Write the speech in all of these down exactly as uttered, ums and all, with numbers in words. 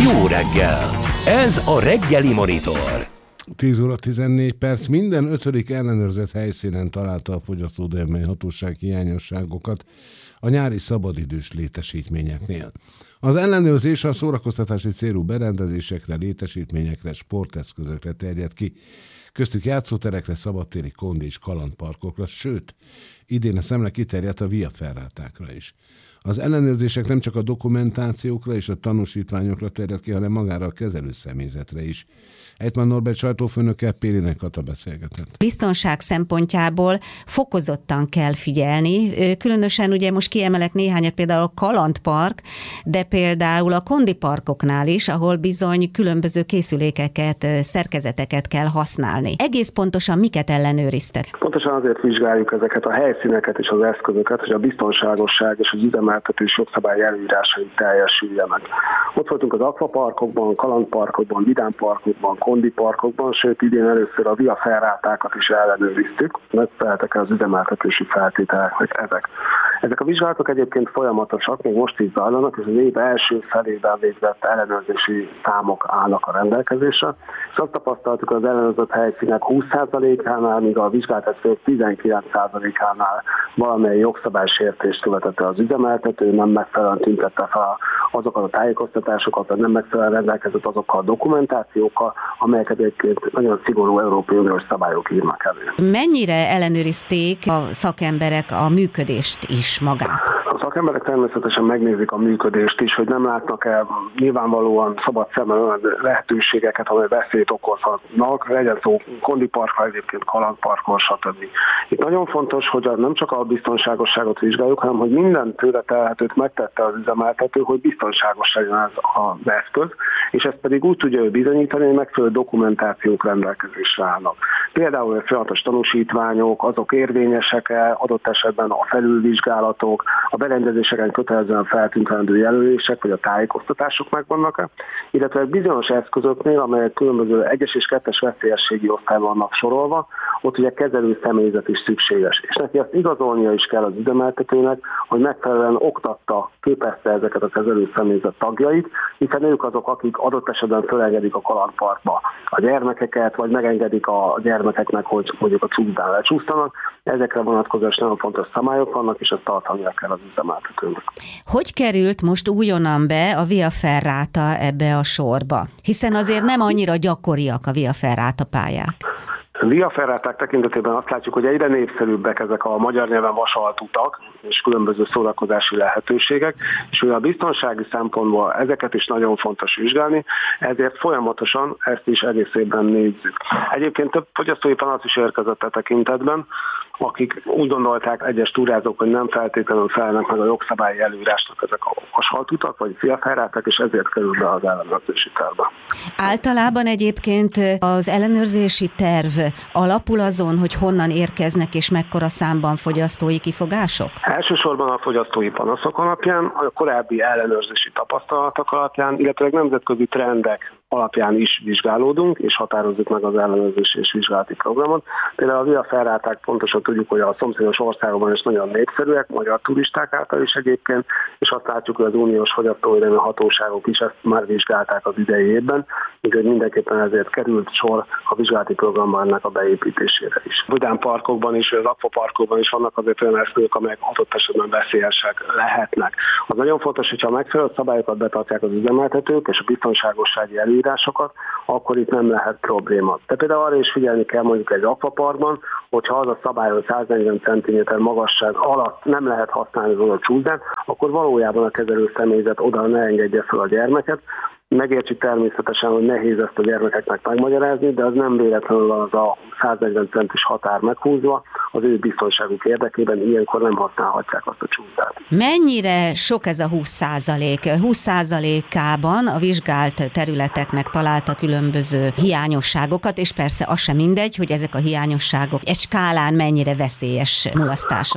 Jó reggel! Ez a Reggeli Monitor. tíz óra tizennégy perc. Minden ötödik ellenőrzött helyszínen találta a Fogyasztóvédelmi Hatóság hiányosságokat a nyári szabadidős létesítményeknél. Az ellenőrzés a szórakoztatási célú berendezésekre, létesítményekre, sporteszközökre terjed ki, köztük játszóterekre, szabadtéri kondi és kalandparkokra, sőt, idén a szemle kiterjedt a via ferrátákra is. Az ellenőrzések nem csak a dokumentációkra és a tanúsítványokra terjed ki, hanem magára a kezelő személyzetre is. Ejtman Norbert sajtófőnökkel Pélének Kata beszélgetett. Biztonság szempontjából fokozottan kell figyelni. Különösen ugye most kiemelek néhányat, például a kalandpark, de például a kondiparkoknál is, ahol bizony különböző készülékeket, szerkezeteket kell használni. Egész pontosan miket ellenőriztek? Pontosan azért vizsgáljuk ezeket a helyszíneket és az eszközöket, hogy a biztonságosság és az üzemeltetés jogszabály előírásai teljesüljenek. Ott voltunk az akvaparkokban, kalandparkokban, vidámparkokban, kondiparkokban, sőt idén először a via ferrátákat is ellenőriztük, megfeleltek az üzemeltetési feltételeknek ezek. Ezek a vizsgálatok egyébként folyamatosak, még most is zajlanak, és az év első felében végzett ellenőrzési számok állnak a rendelkezésre, és azt tapasztaltuk, hogy az ellenőrzött helyszínek húsz százalékánál, míg a vizsgált eszközök tizenkilenc százalékánál valamely jogszabálysértést követett az üzemeltető, nem megfelelően tüntette fel azokat a tájékoztatásokat, vagy nem megfelelően rendelkezett azokkal a dokumentációkkal, amelyeket egyébként nagyon szigorú Európai Uniós szabályok írnak elő. Mennyire ellenőrizték a szakemberek a működést is magát? A szakemberek természetesen megnézik a működést is, hogy nem látnak el nyilvánvalóan szabad szemmel olyan lehetőségeket, amely veszélyt okozhatnak, legyen szó kondiparkra, egyébként kalandparkon, stb. Itt nagyon fontos, hogy nem csak a biztonságosságot vizsgáljuk, hanem hogy minden tőle telhetőt megtette az üzemeltető, hogy biztonságos legyen ez az eszköz, és ezt pedig úgy tudja bizonyítani, hogy megfelelő dokumentációk rendelkezésre állnak. Például a folyamatos tanúsítványok, azok érvényesek-e, adott esetben a felülvizsgálatok, a berendezéseken kötelezően feltüntetendő jelölések, vagy a tájékoztatások megvannak-e, illetve bizonyos eszközöknél, amelyek különböző egyes és kettes veszélyességi osztályban vannak sorolva, ott ugye kezelő személyzet is szükséges. És neki azt igazolnia is kell az üzemeltetőnek, hogy megfelelően oktatta, képezte ezeket a kezelő személyzet tagjait, hiszen ők azok, akik adott esetben fölengedik a kalandparkba a gyermekeket, vagy megengedik a gyermekeknek, hogy mondjuk a csúszdán lecsúsztanak. Ezekre vonatkozóan nagyon fontos szabályok vannak, és ezt tartania kell az üzemeltetőnek. Hogy került most újonnan be a via ferrata ebbe a sorba? Hiszen azért nem annyira gyakoriak a via ferrata pályák. Via ferráták tekintetében azt látjuk, hogy egyre népszerűbbek ezek a magyar nyelven vasalt utak és különböző szórakozási lehetőségek, és ugye a biztonsági szempontból ezeket is nagyon fontos vizsgálni, ezért folyamatosan ezt is egész évben nézzük. Egyébként több fogyasztói panasz is érkezett a tekintetben, akik úgy gondolták egyes túrázók, hogy nem feltétlenül felelnek meg a jogszabályi előírásnak ezek a vasaltutak, vagy via ferráták, és ezért kerül be az ellenőrzési tervbe. Általában egyébként az ellenőrzési terv alapul azon, hogy honnan érkeznek és mekkora számban fogyasztói kifogások? Elsősorban a fogyasztói panaszok alapján, a korábbi ellenőrzési tapasztalatok alapján, illetve nemzetközi trendek alapján is vizsgálódunk, és határozzuk meg az ellenőrzési és vizsgálati programot. Például a via ferráták pontosan tudjuk, hogy a szomszédos országokban is nagyon népszerűek, magyar turisták által is egyébként, és azt látjuk, hogy az uniós fogyasztóvédelmi hatóságok is ezt már vizsgálták az idei évben, úgyhogy mindenképpen ezért került sor a vizsgálati programban ennek a beépítésére is. Vidámparkokban is, vagy az akvaparkokban is vannak azért olyan eszközök, amelyek adott esetben veszélyesek lehetnek. Az nagyon fontos, hogyha megfelelő szabályokat betartják az üzemeltetők és a biztonságossági előírásokat, akkor itt nem lehet probléma. De például arra is figyelni kell mondjuk egy akvaparkban, hogyha az a szabály, hogy száznegyven centiméter magasság alatt nem lehet használni a csúszdát, akkor valójában a kezelő személyzet oda ne engedje fel a gyermeket. Megértjük természetesen, hogy nehéz ezt a gyermekeknek megmagyarázni, de az nem véletlenül az a száznegyven centis határ meghúzva, az ő biztonságuk érdekében ilyenkor nem használhatják azt a csúszdát. Mennyire sok ez a húsz százalék? húsz százalékában a vizsgált területeknek találta különböző hiányosságokat, és persze az sem mindegy, hogy ezek a hiányosságok egy skálán mennyire veszélyes mulasztások.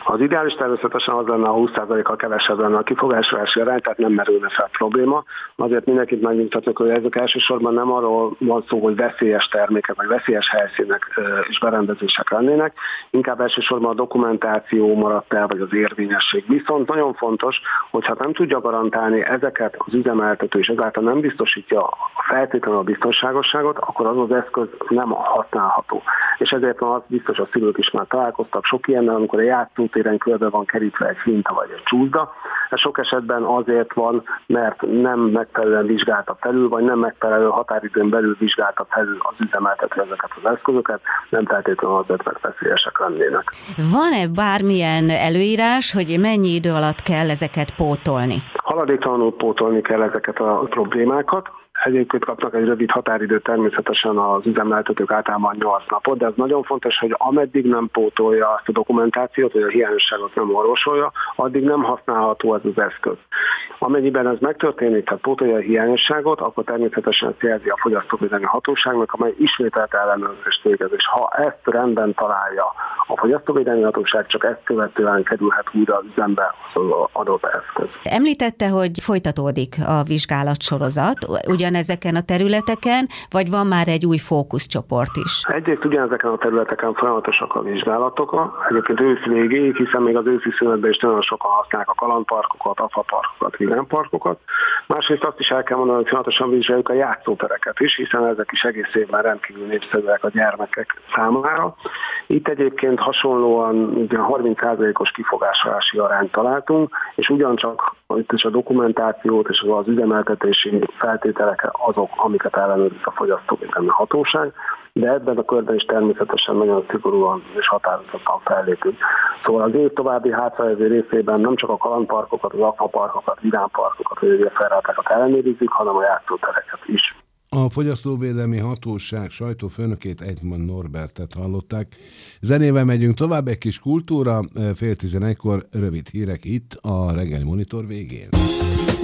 Az ideális természetesen az lenne, a húsz százalékkal kevesebb lenne a kifogásolási arány, tehát nem merülne fel probléma. Azért mindenkit megnyugtatnak, hogy ezek elsősorban nem arról van szó, hogy veszélyes termékek vagy veszélyes helyszínek és berendezések lennének, inkább elsősorban a dokumentáció maradt el, vagy az érvényesség. Viszont nagyon fontos, hogyha nem tudja garantálni ezeket az üzemeltető, és ezáltal nem biztosítja a feltétlenül a biztonságosságot, akkor az az eszköz nem használható. És ezért van az biztos, a szülők is már találkoztak sok ilyennel, amikor a játszótéren körbe van kerítve egy hinta vagy egy csúszda. Ez sok esetben azért van, mert nem megfelelően vizsgálta felül, vagy nem megfelelő határidőn belül vizsgálta felül az üzemeltető ezeket az eszközöket, nem feltétlenül azért, mert veszélyesek lennének. Van-e bármilyen előírás, hogy mennyi idő alatt kell ezeket pótolni? Haladéktalanul pótolni kell ezeket a problémákat. Egyébként kapnak egy rövid határidőt természetesen az üzemeltetők, általában nyolc napot, de ez nagyon fontos, hogy ameddig nem pótolja azt a dokumentációt, vagy a hiányosságot nem orvosolja, addig nem használható ez az eszköz. Amennyiben ez megtörténik, tehát pótolja a hiányosságot, akkor természetesen jelzi a fogyasztóvédelmi hatóságnak, amely ismételt ellenőrzést végez, és ha ezt rendben találja a fogyasztóvédelmi hatóság, csak ezt követően kerülhet újra az üzembe az adott eszköz. Említette, hogy folytatódik a vizsgálatsorozat, ugyanezeken a területeken, vagy van már egy új fókuszcsoport is? Egyrészt ugyanezeken a területeken folyamatosak a vizsgálatok, egyébként ősz végéig, hiszen még az őszi szünetben is nagyon sokan használják a kalandparkokat, afaparkokat, villámparkokat. Másrészt azt is el kell mondani, hogy folyamatosan vizsgáljuk a játszótereket is, hiszen ezek is egész évben rendkívül népszerűek a gyermekek számára. Itt egyébként hasonlóan ugye harminc százalékos kifogásolási arányt találtunk, és ugyancsak itt is a dokumentációt és az üzemeltetési feltételek azok, amiket ellenőrzik a fogyasztóvédelmi hatóság, de ebben a körben is természetesen nagyon szigorúan és határozottan fellépünk. Szóval az év további hátralévő részében nem csak a kalandparkokat, az akvaparkokat, vidámparkokat, vagy a ferrátákat ellenőrizzük, hanem a játszótereket is. A Fogyasztóvédelmi Hatóság sajtófőnökét, Egyman Norbertet hallották. Zenével megyünk tovább, egy kis kultúra, fél tizenegykor rövid hírek itt a Reggeli Monitor végén.